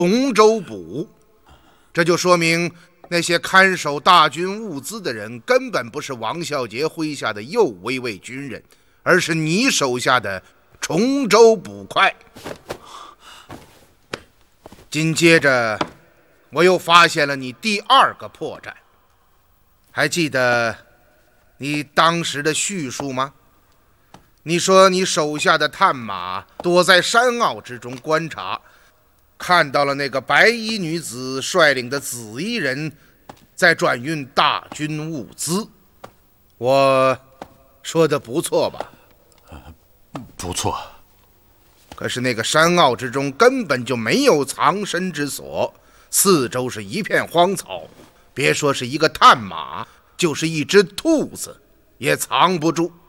崇州捕，这就说明那些看守大军物资的人根本不是王孝杰麾下的右卫卫军人，而是你手下的崇州捕快。紧接着我又发现了你第二个破绽，还记得你当时的叙述吗？你说你手下的探马躲在山坳之中观察，看到了那个白衣女子率领的紫衣人在转运大军物资。我说的不错吧？ 不错。 可是那个山坳之中根本就没有藏身之所，四周是一片荒草，别说是一个探马，就是一只兔子也藏不住。